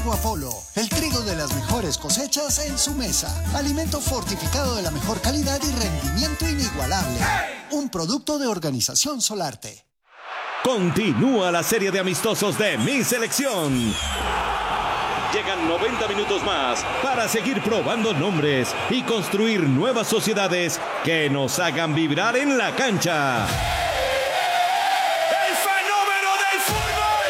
Trigo Apolo, el trigo de las mejores cosechas en su mesa. Alimento fortificado de la mejor calidad y rendimiento inigualable. Un producto de Organización Solarte. Continúa la serie de amistosos de Mi Selección. Llegan 90 minutos más para seguir probando nombres y construir nuevas sociedades que nos hagan vibrar en la cancha. ¡El fenómeno del fútbol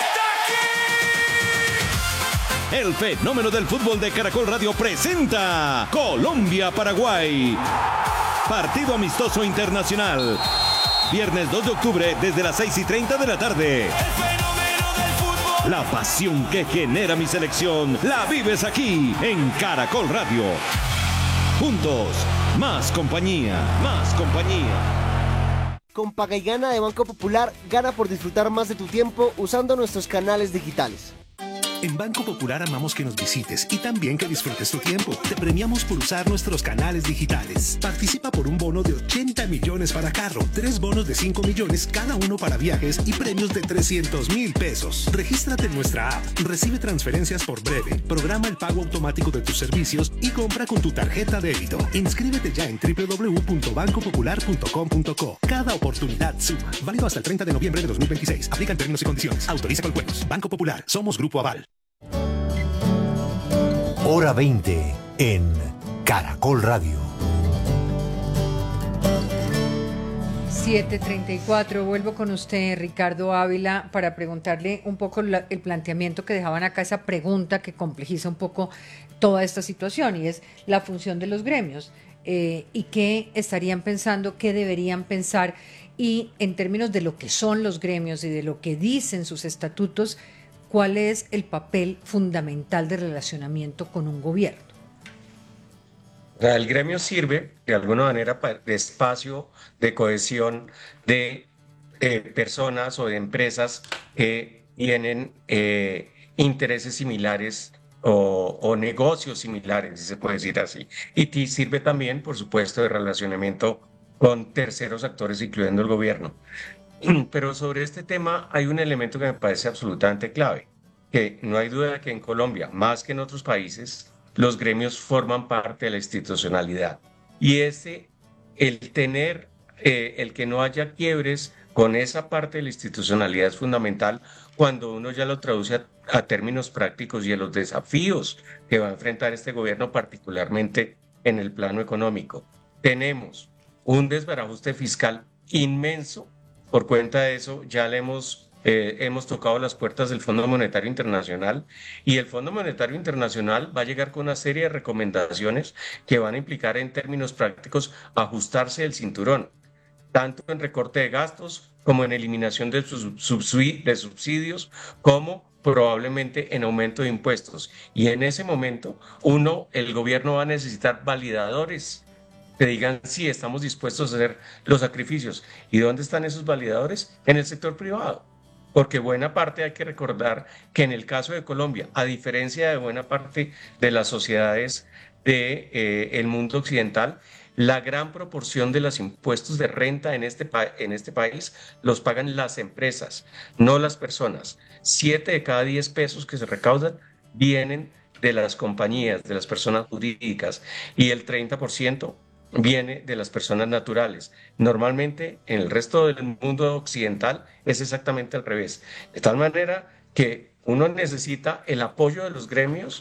está aquí! El fenómeno del fútbol de Caracol Radio presenta Colombia-Paraguay. Partido amistoso internacional. Viernes 2 de octubre desde las 6:30 de la tarde. La pasión que genera Mi Selección la vives aquí en Caracol Radio. Juntos, más compañía, más compañía. Con Paga y Gana de Banco Popular, gana por disfrutar más de tu tiempo usando nuestros canales digitales. En Banco Popular amamos que nos visites y también que disfrutes tu tiempo. Te premiamos por usar nuestros canales digitales. Participa por un bono de 80 millones para carro, 3 bonos de 5 millones cada uno para viajes y premios de 300,000 pesos. Regístrate en nuestra app, recibe transferencias por breve, programa el pago automático de tus servicios y compra con tu tarjeta débito. Inscríbete ya en www.bancopopular.com.co. Cada oportunidad suma. Válido hasta el 30 de noviembre de 2026. Aplican términos y condiciones. Autoriza con juegos. Banco Popular. Somos Grupo Aval. Hora 20 en Caracol Radio. 7:34, vuelvo con usted, Ricardo Ávila, para preguntarle un poco el planteamiento que dejaban acá, esa pregunta que complejiza un poco toda esta situación, y es la función de los gremios, y qué estarían pensando, qué deberían pensar, y en términos de lo que son los gremios y de lo que dicen sus estatutos, ¿cuál es el papel fundamental de relacionamiento con un gobierno? El gremio sirve de alguna manera de espacio de cohesión de personas o de empresas que tienen intereses similares o negocios similares, si se puede decir así. Y sirve también, por supuesto, de relacionamiento con terceros actores, incluyendo el gobierno. Pero sobre este tema hay un elemento que me parece absolutamente clave, que no hay duda de que en Colombia, más que en otros países, los gremios forman parte de la institucionalidad. Y el que no haya quiebres con esa parte de la institucionalidad es fundamental cuando uno ya lo traduce a términos prácticos y a los desafíos que va a enfrentar este gobierno, particularmente en el plano económico. Tenemos un desbarajuste fiscal inmenso. Por cuenta de eso, ya hemos tocado las puertas del Fondo Monetario Internacional, y el Fondo Monetario Internacional va a llegar con una serie de recomendaciones que van a implicar en términos prácticos ajustarse el cinturón, tanto en recorte de gastos como en eliminación de subsidios, como probablemente en aumento de impuestos. Y en ese momento, el gobierno va a necesitar validadores que digan, sí, estamos dispuestos a hacer los sacrificios. ¿Y dónde están esos validadores? En el sector privado. Porque buena parte, hay que recordar que en el caso de Colombia, a diferencia de buena parte de las sociedades del mundo occidental, la gran proporción de los impuestos de renta en este país los pagan las empresas, no las personas. 7 de cada 10 pesos que se recaudan vienen de las compañías, de las personas jurídicas, y el 30% viene de las personas naturales. Normalmente en el resto del mundo occidental es exactamente al revés. De tal manera que uno necesita el apoyo de los gremios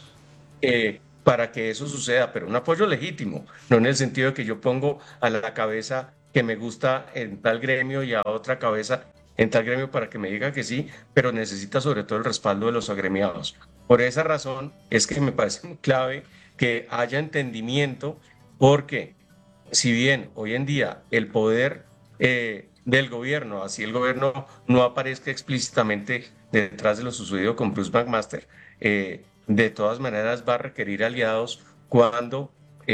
para que eso suceda, pero un apoyo legítimo, no en el sentido de que yo pongo a la cabeza que me gusta en tal gremio y a otra cabeza en tal gremio para que me diga que sí, pero necesita sobre todo el respaldo de los agremiados. Por esa razón es que me parece muy clave que haya entendimiento, porque si bien hoy en día el poder del gobierno, así el gobierno no aparezca explícitamente detrás de lo sucedido con Bruce McMaster, de todas maneras va a requerir aliados cuando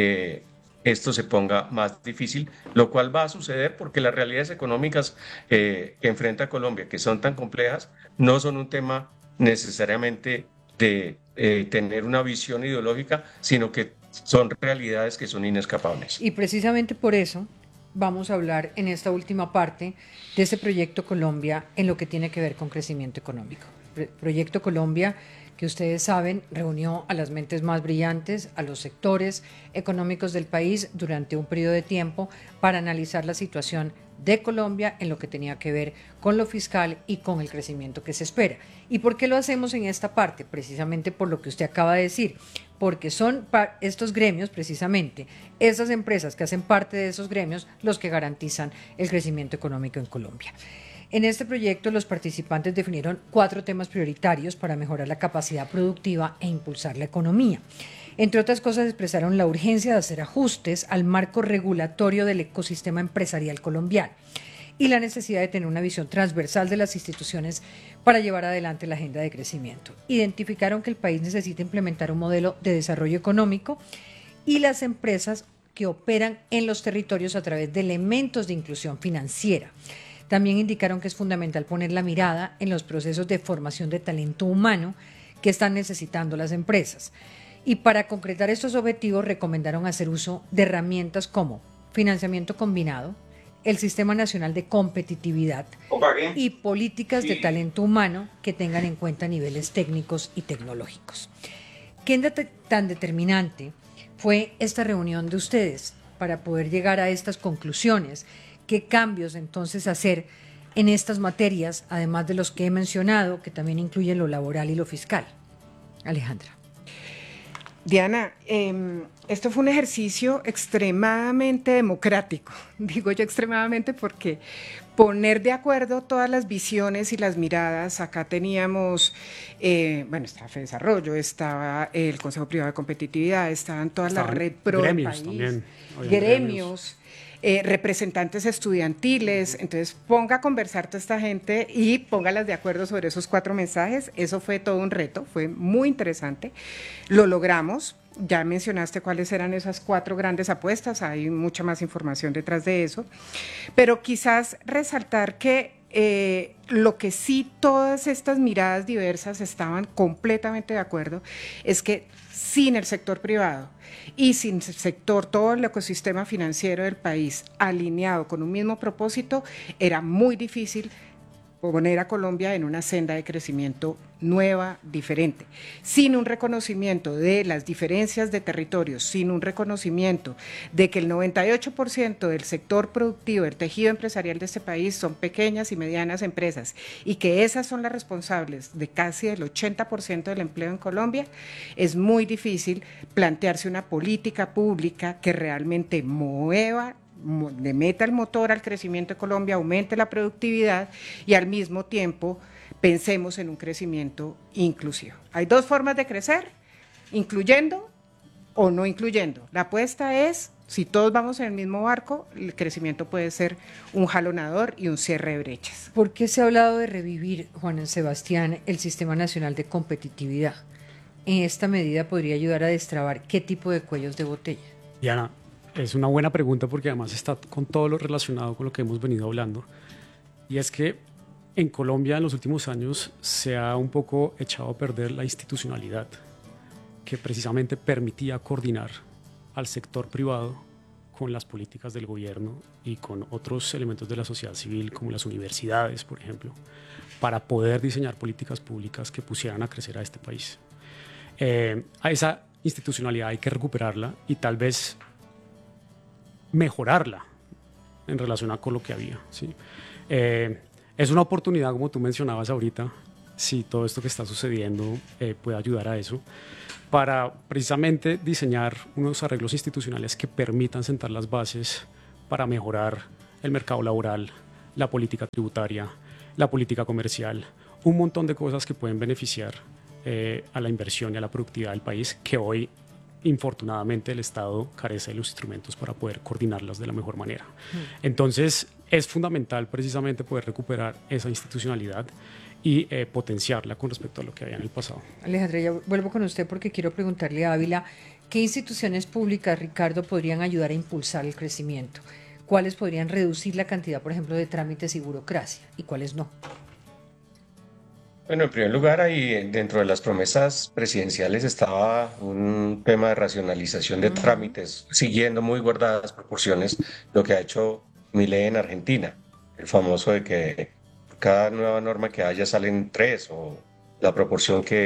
esto se ponga más difícil, lo cual va a suceder porque las realidades económicas que enfrenta Colombia, que son tan complejas, no son un tema necesariamente de tener una visión ideológica, sino que son realidades que son inescapables. Y precisamente por eso vamos a hablar en esta última parte de ese Proyecto Colombia en lo que tiene que ver con crecimiento económico. Proyecto Colombia que ustedes saben reunió a las mentes más brillantes, a los sectores económicos del país durante un periodo de tiempo para analizar la situación de Colombia en lo que tenía que ver con lo fiscal y con el crecimiento que se espera. ¿Y por qué lo hacemos en esta parte? Precisamente por lo que usted acaba de decir, porque son estos gremios, precisamente, esas empresas que hacen parte de esos gremios, los que garantizan el crecimiento económico en Colombia. En este proyecto, los participantes definieron 4 temas prioritarios para mejorar la capacidad productiva e impulsar la economía. Entre otras cosas, expresaron la urgencia de hacer ajustes al marco regulatorio del ecosistema empresarial colombiano y la necesidad de tener una visión transversal de las instituciones para llevar adelante la agenda de crecimiento. Identificaron que el país necesita implementar un modelo de desarrollo económico y las empresas que operan en los territorios a través de elementos de inclusión financiera. También indicaron que es fundamental poner la mirada en los procesos de formación de talento humano que están necesitando las empresas. Y para concretar estos objetivos recomendaron hacer uso de herramientas como financiamiento combinado, el Sistema Nacional de Competitividad y políticas de talento humano que tengan en cuenta niveles técnicos y tecnológicos. ¿Qué tan determinante fue esta reunión de ustedes para poder llegar a estas conclusiones? ¿Qué cambios entonces hacer en estas materias, además de los que he mencionado, que también incluyen lo laboral y lo fiscal? Alejandra. Diana, esto fue un ejercicio extremadamente democrático, digo yo extremadamente porque poner de acuerdo todas las visiones y las miradas, acá teníamos, estaba FEDesarrollo, estaba el Consejo Privado de Competitividad, estaban todas las red pro del país, también, gremios. Representantes estudiantiles, entonces ponga a conversar toda esta gente y póngalas de acuerdo sobre esos 4 mensajes, eso fue todo un reto, fue muy interesante, lo logramos, ya mencionaste cuáles eran esas 4 grandes apuestas, hay mucha más información detrás de eso, pero quizás resaltar que lo que sí todas estas miradas diversas estaban completamente de acuerdo es que sin el sector privado y sin el sector, todo el ecosistema financiero del país alineado con un mismo propósito, era muy difícil poner a Colombia en una senda de crecimiento nueva, diferente, sin un reconocimiento de las diferencias de territorios, sin un reconocimiento de que el 98% del sector productivo, del tejido empresarial de este país son pequeñas y medianas empresas y que esas son las responsables de casi el 80% del empleo en Colombia, es muy difícil plantearse una política pública que realmente le meta el motor al crecimiento de Colombia, aumente la productividad y al mismo tiempo pensemos en un crecimiento inclusivo. Hay 2 formas de crecer, incluyendo o no incluyendo. La apuesta es, si todos vamos en el mismo barco, el crecimiento puede ser un jalonador y un cierre de brechas. ¿Por qué se ha hablado de revivir, Juan Sebastián, el Sistema Nacional de Competitividad? En esta medida podría ayudar a destrabar qué tipo de cuellos de botella. Diana, es una buena pregunta porque además está con todo lo relacionado con lo que hemos venido hablando. Y es que en Colombia en los últimos años se ha un poco echado a perder la institucionalidad que precisamente permitía coordinar al sector privado con las políticas del gobierno y con otros elementos de la sociedad civil como las universidades, por ejemplo, para poder diseñar políticas públicas que pusieran a crecer a este país. A esa institucionalidad hay que recuperarla y tal vez mejorarla en relación con lo que había, ¿sí? Es una oportunidad, como tú mencionabas ahorita, si todo esto que está sucediendo puede ayudar a eso, para precisamente diseñar unos arreglos institucionales que permitan sentar las bases para mejorar el mercado laboral, la política tributaria, la política comercial, un montón de cosas que pueden beneficiar a la inversión y a la productividad del país, que hoy, infortunadamente, el Estado carece de los instrumentos para poder coordinarlas de la mejor manera. Entonces, es fundamental precisamente poder recuperar esa institucionalidad y potenciarla con respecto a lo que había en el pasado. Alejandra, ya vuelvo con usted porque quiero preguntarle a Ávila, ¿qué instituciones públicas, Ricardo, podrían ayudar a impulsar el crecimiento? ¿Cuáles podrían reducir la cantidad, por ejemplo, de trámites y burocracia y cuáles no? Bueno, en primer lugar, ahí dentro de las promesas presidenciales estaba un tema de racionalización de trámites, siguiendo muy guardadas proporciones lo que ha hecho Milei en Argentina, el famoso de que cada nueva norma que haya salen 3 o la proporción que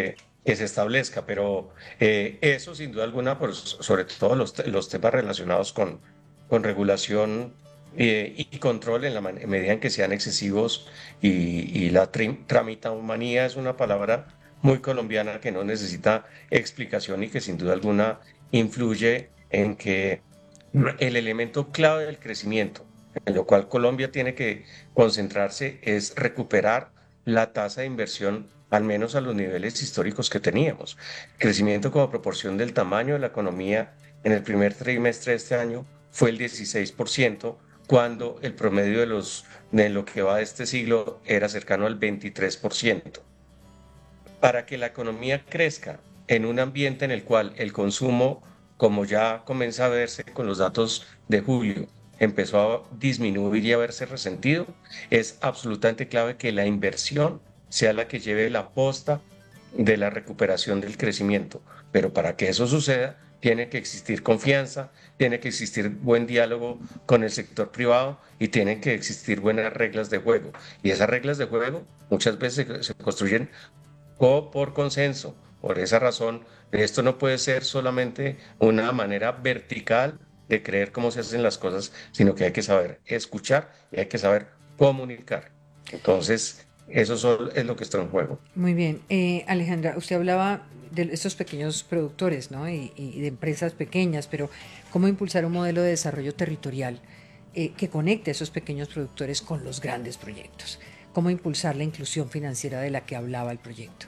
que se establezca, pero eso sin duda alguna, pues, sobre todo los temas relacionados con regulación y control en la medida en que sean excesivos y la tramitahumanía es una palabra muy colombiana que no necesita explicación y que sin duda alguna influye en que el elemento clave del crecimiento, en lo cual Colombia tiene que concentrarse, es recuperar la tasa de inversión al menos a los niveles históricos que teníamos. Crecimiento como proporción del tamaño de la economía en el primer trimestre de este año fue el 16%, cuando el promedio de lo que va de este siglo era cercano al 23%. Para que la economía crezca en un ambiente en el cual el consumo, como ya comienza a verse con los datos de julio, empezó a disminuir y a verse resentido, es absolutamente clave que la inversión sea la que lleve la posta de la recuperación del crecimiento. Pero para que eso suceda, tiene que existir confianza, tiene que existir buen diálogo con el sector privado y tienen que existir buenas reglas de juego. Y esas reglas de juego muchas veces se construyen por consenso. Por esa razón, esto no puede ser solamente una manera vertical de creer cómo se hacen las cosas, sino que hay que saber escuchar y hay que saber comunicar. Entonces, eso es lo que está en juego. Muy bien. Alejandra, usted hablaba de estos pequeños productores, ¿no? y de empresas pequeñas, pero ¿cómo impulsar un modelo de desarrollo territorial que conecte a esos pequeños productores con los grandes proyectos? ¿Cómo impulsar la inclusión financiera de la que hablaba el proyecto?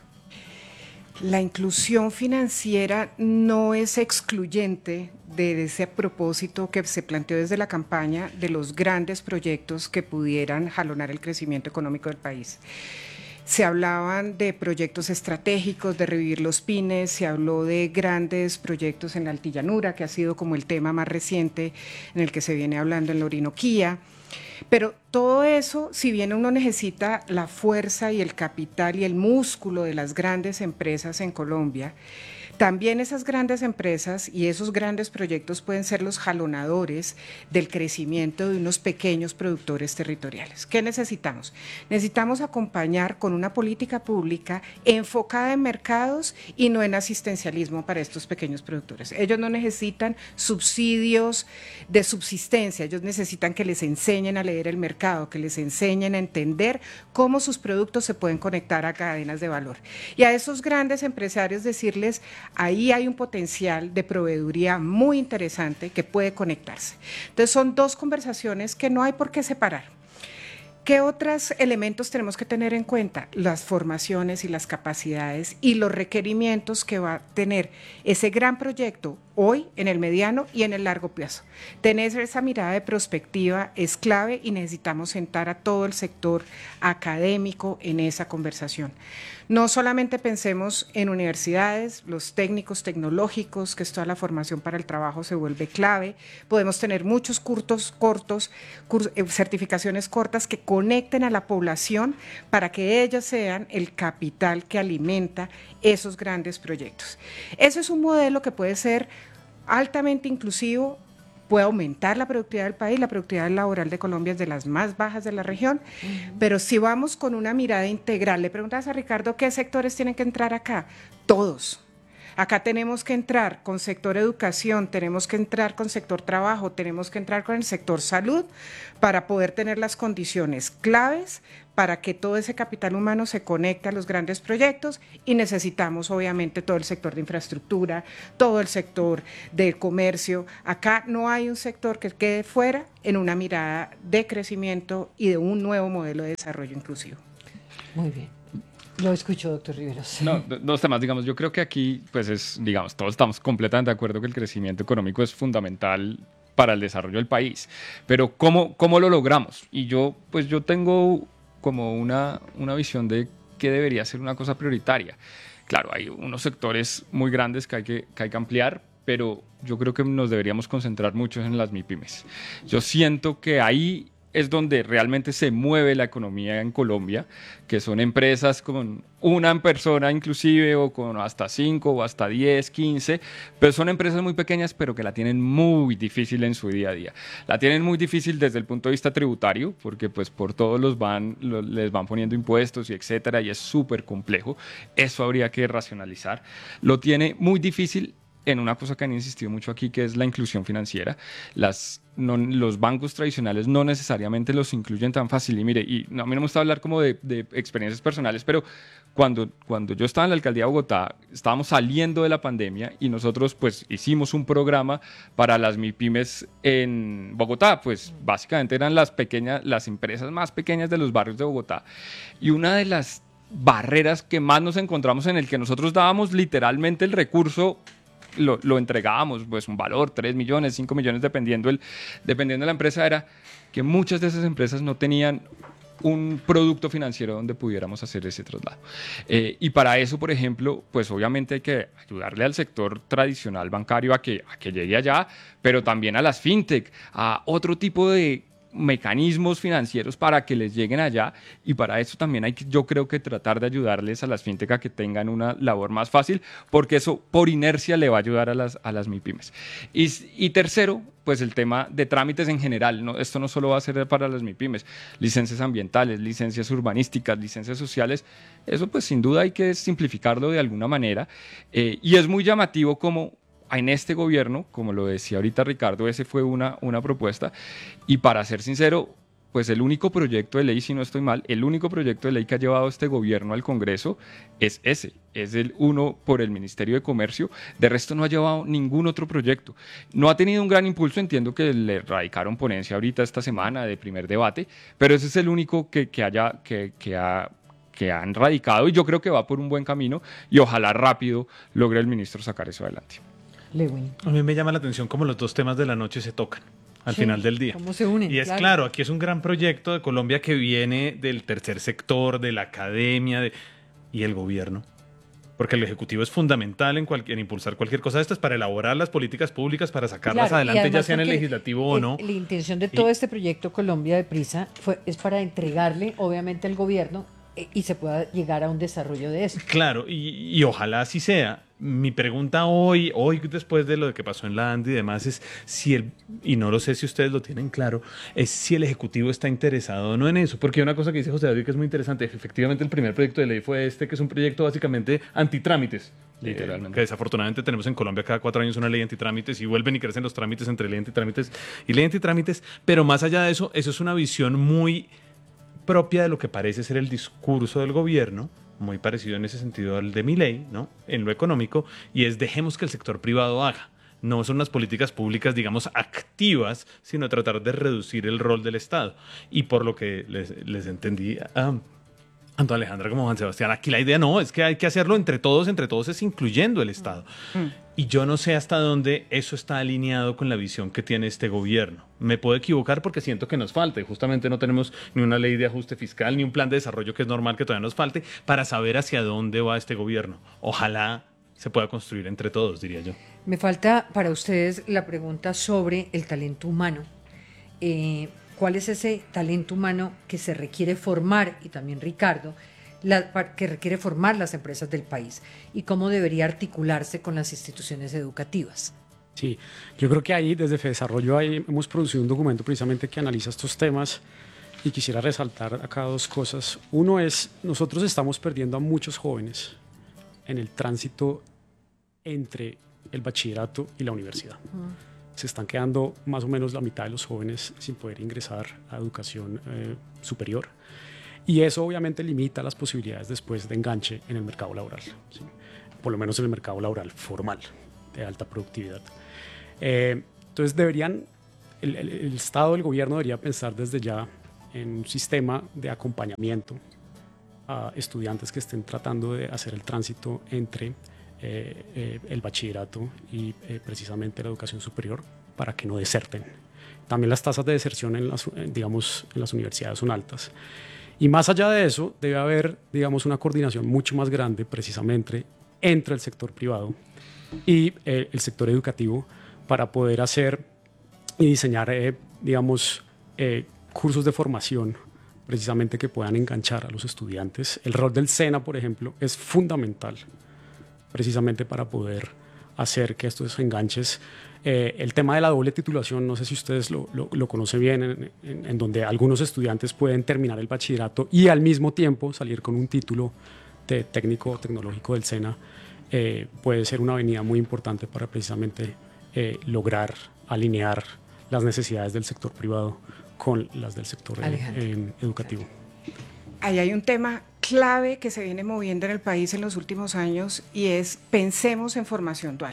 La inclusión financiera no es excluyente de ese propósito que se planteó desde la campaña de los grandes proyectos que pudieran jalonar el crecimiento económico del país. Se hablaban de proyectos estratégicos, de revivir los pymes, se habló de grandes proyectos en la Altillanura, que ha sido como el tema más reciente en el que se viene hablando en la Orinoquía. Pero todo eso, si bien uno necesita la fuerza y el capital y el músculo de las grandes empresas en Colombia, también esas grandes empresas y esos grandes proyectos pueden ser los jalonadores del crecimiento de unos pequeños productores territoriales. ¿Qué necesitamos? Necesitamos acompañar con una política pública enfocada en mercados y no en asistencialismo para estos pequeños productores. Ellos no necesitan subsidios de subsistencia, ellos necesitan que les enseñen a leer el mercado, que les enseñen a entender cómo sus productos se pueden conectar a cadenas de valor. Y a esos grandes empresarios decirles, ahí hay un potencial de proveeduría muy interesante que puede conectarse. Entonces son dos conversaciones que no hay por qué separar. ¿Qué otros elementos tenemos que tener en cuenta? Las formaciones y las capacidades y los requerimientos que va a tener ese gran proyecto hoy, en el mediano y en el largo plazo. Tener esa mirada de prospectiva es clave y necesitamos sentar a todo el sector académico en esa conversación. No solamente pensemos en universidades, los técnicos tecnológicos, que es toda la formación para el trabajo se vuelve clave. Podemos tener muchos cursos cortos, certificaciones cortas que conecten a la población para que ellas sean el capital que alimenta esos grandes proyectos. Ese es un modelo que puede ser altamente inclusivo, puede aumentar la productividad del país. La productividad laboral de Colombia es de las más bajas de la región, pero si vamos con una mirada integral, le preguntas a Ricardo qué sectores tienen que entrar acá, todos. Acá tenemos que entrar con sector educación, tenemos que entrar con sector trabajo, tenemos que entrar con el sector salud para poder tener las condiciones claves para que todo ese capital humano se conecte a los grandes proyectos y necesitamos obviamente todo el sector de infraestructura, todo el sector del comercio. Acá no hay un sector que quede fuera en una mirada de crecimiento y de un nuevo modelo de desarrollo inclusivo. Muy bien. Lo escucho, doctor Riveros. No, dos temas, digamos, yo creo que aquí, pues digamos, todos estamos completamente de acuerdo que el crecimiento económico es fundamental para el desarrollo del país, pero ¿cómo lo logramos? Y yo tengo como una visión de que debería ser una cosa prioritaria. Claro, hay unos sectores muy grandes que hay que ampliar, pero yo creo que nos deberíamos concentrar mucho en las MIPYMES. Yo siento que ahí es donde realmente se mueve la economía en Colombia, que son empresas con una persona inclusive o con hasta 5 o hasta 10, 15, pero son empresas muy pequeñas pero que la tienen muy difícil en su día a día. La tienen muy difícil desde el punto de vista tributario, porque pues por todos les van poniendo impuestos y etcétera, y es súper complejo. Eso habría que racionalizar. Lo tiene muy difícil en una cosa que han insistido mucho aquí, que es la inclusión financiera. Los bancos tradicionales no necesariamente los incluyen tan fácil. Y mire, a mí no me gusta hablar como de experiencias personales, pero cuando yo estaba en la alcaldía de Bogotá, estábamos saliendo de la pandemia y nosotros pues hicimos un programa para las MIPYMES en Bogotá. Pues básicamente eran las empresas más pequeñas de los barrios de Bogotá. Y una de las barreras que más nos encontramos, en el que nosotros dábamos literalmente el recurso, lo entregábamos, pues un valor, 3 millones, 5 millones, dependiendo de la empresa, era que muchas de esas empresas no tenían un producto financiero donde pudiéramos hacer ese traslado. Y para eso, por ejemplo, pues obviamente hay que ayudarle al sector tradicional bancario a que llegue allá, pero también a las fintech, a otro tipo de mecanismos financieros para que les lleguen allá, y para eso también hay que, yo creo que tratar de ayudarles a las fintech a que tengan una labor más fácil, porque eso por inercia le va a ayudar a las MIPYMES. Y tercero, pues el tema de trámites en general, ¿no? Esto no solo va a ser para las MIPYMES, licencias ambientales, licencias urbanísticas, licencias sociales, eso pues sin duda hay que simplificarlo de alguna manera, y es muy llamativo como en este gobierno, como lo decía ahorita Ricardo, ese fue una propuesta, y para ser sincero, pues el único proyecto de ley, si no estoy mal, el único proyecto de ley que ha llevado este gobierno al Congreso es ese, es el uno por el Ministerio de Comercio. De resto no ha llevado ningún otro proyecto. No ha tenido un gran impulso, entiendo que le radicaron ponencia ahorita esta semana de primer debate, pero ese es el único que han radicado, y yo creo que va por un buen camino, y ojalá rápido logre el ministro sacar eso adelante. Lewin. A mí me llama la atención cómo los dos temas de la noche se tocan al final del día. ¿Cómo se unen? Y es claro, aquí es un gran proyecto de Colombia que viene del tercer sector, de la academia y el gobierno. Porque el Ejecutivo es fundamental en impulsar cualquier cosa de estas para elaborar las políticas públicas, para sacarlas adelante, ya sea en el legislativo o no. La intención de todo este proyecto Colombia Deprisa es para entregarle, obviamente, al gobierno y se pueda llegar a un desarrollo de eso. Claro, y ojalá así sea. Mi pregunta hoy después de lo que pasó en la ANDI y demás, es y no lo sé si ustedes lo tienen claro, es si el Ejecutivo está interesado o no en eso. Porque hay una cosa que dice José David que es muy interesante. Efectivamente, el primer proyecto de ley fue que es un proyecto básicamente antitrámites. Literalmente. Que desafortunadamente tenemos en Colombia cada 4 años una ley antitrámites, y vuelven y crecen los trámites entre ley antitrámites y ley antitrámites. Pero más allá de eso, eso es una visión muy propia de lo que parece ser el discurso del gobierno, muy parecido en ese sentido al de Milei, ¿no? En lo económico, y es dejemos que el sector privado haga. No son unas políticas públicas, digamos, activas, sino tratar de reducir el rol del Estado. Y por lo que les entendí tanto a Alejandra como a Juan Sebastián, aquí la idea no, es que hay que hacerlo entre todos es incluyendo el Estado. Y yo no sé hasta dónde eso está alineado con la visión que tiene este gobierno. Me puedo equivocar porque siento que nos falta, y justamente no tenemos ni una ley de ajuste fiscal, ni un plan de desarrollo, que es normal que todavía nos falte, para saber hacia dónde va este gobierno. Ojalá se pueda construir entre todos, diría yo. Me falta para ustedes la pregunta sobre el talento humano. ¿Cuál es ese talento humano que se requiere formar, y también Ricardo, que requiere formar las empresas del país, y cómo debería articularse con las instituciones educativas? Sí, yo creo que ahí desde FEDesarrollo hemos producido un documento precisamente que analiza estos temas, y quisiera resaltar acá 2 cosas. Uno es, nosotros estamos perdiendo a muchos jóvenes en el tránsito entre el bachillerato y la universidad. Se están quedando más o menos la mitad de los jóvenes sin poder ingresar a educación superior, y eso obviamente limita las posibilidades después de enganche en el mercado laboral, ¿sí? Por lo menos en el mercado laboral formal de alta productividad. Entonces el Estado, el gobierno debería pensar desde ya en un sistema de acompañamiento a estudiantes que estén tratando de hacer el tránsito entre el bachillerato y precisamente la educación superior, para que no deserten. También las tasas de deserción en las universidades son altas. Y más allá de eso, debe haber, una coordinación mucho más grande precisamente entre el sector privado y el sector educativo, para poder hacer y diseñar, cursos de formación precisamente que puedan enganchar a los estudiantes. El rol del SENA, por ejemplo, es fundamental precisamente para poder hacer que estos enganches. El tema de la doble titulación, no sé si ustedes lo conocen bien, en donde algunos estudiantes pueden terminar el bachillerato y al mismo tiempo salir con un título de técnico tecnológico del SENA, puede ser una avenida muy importante para precisamente lograr alinear las necesidades del sector privado con las del sector educativo. Ahí hay un tema clave que se viene moviendo en el país en los últimos años y es pensemos en formación dual.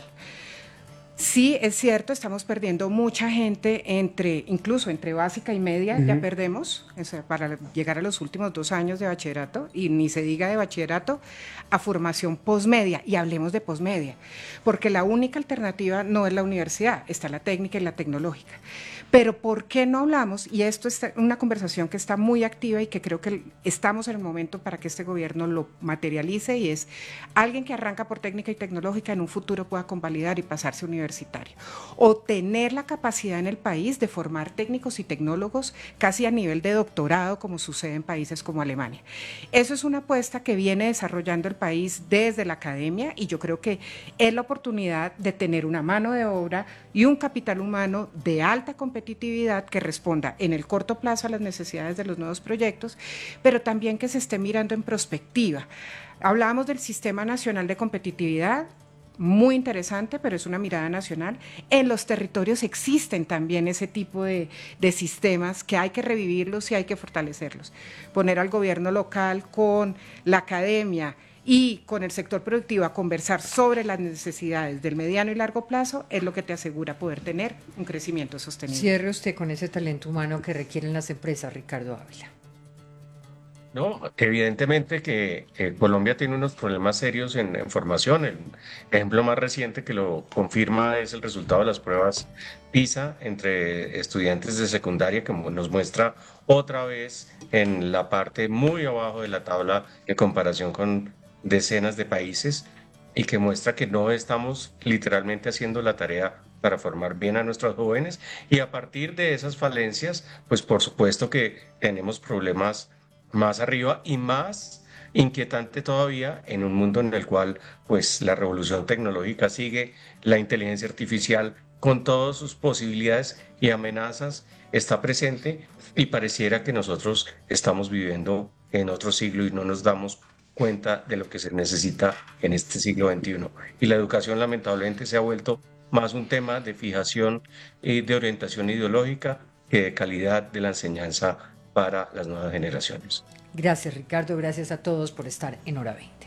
Sí, es cierto, estamos perdiendo mucha gente incluso entre básica y media, ya perdemos, o sea, para llegar a los últimos 2 años de bachillerato, y ni se diga de bachillerato a formación posmedia, y hablemos de posmedia, porque la única alternativa no es la universidad, está la técnica y la tecnológica. Pero ¿por qué no hablamos? Y esto es una conversación que está muy activa y que creo que estamos en el momento para que este gobierno lo materialice, y es alguien que arranca por técnica y tecnológica en un futuro pueda convalidar y pasarse universitario, o tener la capacidad en el país de formar técnicos y tecnólogos casi a nivel de doctorado, como sucede en países como Alemania. Eso es una apuesta que viene desarrollando el país desde la academia, y yo creo que es la oportunidad de tener una mano de obra y un capital humano de alta competitividad que responda en el corto plazo a las necesidades de los nuevos proyectos, pero también que se esté mirando en perspectiva. Hablábamos del Sistema Nacional de Competitividad, muy interesante, pero es una mirada nacional. En los territorios existen también ese tipo de sistemas que hay que revivirlos y hay que fortalecerlos. Poner al gobierno local con la academia y con el sector productivo a conversar sobre las necesidades del mediano y largo plazo es lo que te asegura poder tener un crecimiento sostenible. Cierre usted con ese talento humano que requieren las empresas, Ricardo Ávila. No, evidentemente que Colombia tiene unos problemas serios en formación. El ejemplo más reciente que lo confirma es el resultado de las pruebas PISA entre estudiantes de secundaria, que nos muestra otra vez en la parte muy abajo de la tabla en comparación con decenas de países, y que muestra que no estamos literalmente haciendo la tarea para formar bien a nuestros jóvenes, y a partir de esas falencias, pues por supuesto que tenemos problemas más arriba y más inquietante todavía en un mundo en el cual pues la revolución tecnológica sigue, la inteligencia artificial con todas sus posibilidades y amenazas está presente, y pareciera que nosotros estamos viviendo en otro siglo y no nos damos cuenta de lo que se necesita en este siglo XXI. Y la educación lamentablemente se ha vuelto más un tema de fijación y de orientación ideológica que de calidad de la enseñanza para las nuevas generaciones. Gracias, Ricardo. Gracias a todos por estar en Hora 20.